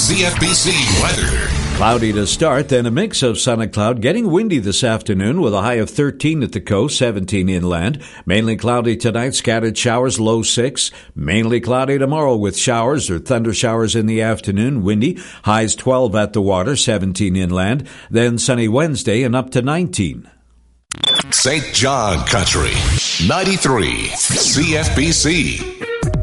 CFBC weather. Cloudy to start, then a mix of sun and cloud. Getting windy this afternoon with a high of 13 at the coast, 17 inland. Mainly cloudy tonight, scattered showers, low 6. Mainly cloudy tomorrow with showers or thunder showers in the afternoon, windy. Highs 12 at the water, 17 inland. Then sunny Wednesday and up to 19. St. John Country, 93 CFBC.